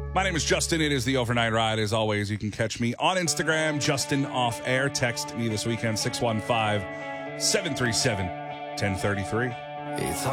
My name is Justin. It is the Overnight Ride. As always, you can catch me on Instagram, Justin Off Air. Text me this weekend, 615-737-1033.